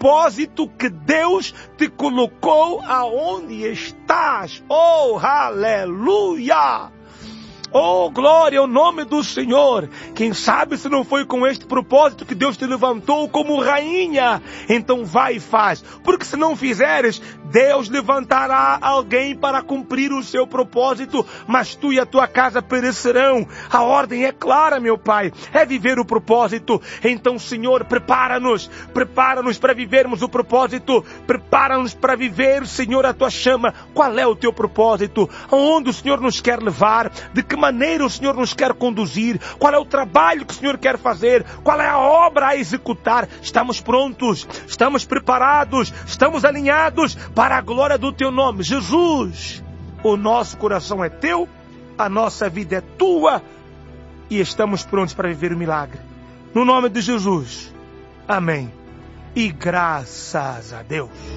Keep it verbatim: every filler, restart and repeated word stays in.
propósito que Deus te colocou aonde estás. Oh, aleluia! Oh, glória ao nome do Senhor. Quem sabe se não foi com este propósito que Deus te levantou como rainha. Então vai e faz. Porque se não fizeres, Deus levantará alguém para cumprir o seu propósito. Mas tu e a tua casa perecerão. A ordem é clara, meu Pai. É viver o propósito. Então, Senhor, prepara-nos. Prepara-nos para vivermos o propósito. Prepara-nos para viver, Senhor, a tua chama. Qual é o teu propósito? Aonde o Senhor nos quer levar? De que maneira o Senhor nos quer conduzir? Qual é o trabalho que o Senhor quer fazer? Qual é a obra a executar? Estamos prontos, estamos preparados, estamos alinhados para a glória do teu nome. Jesus, o nosso coração é teu, a nossa vida é tua e estamos prontos para viver o milagre. No nome de Jesus. Amém. E graças a Deus.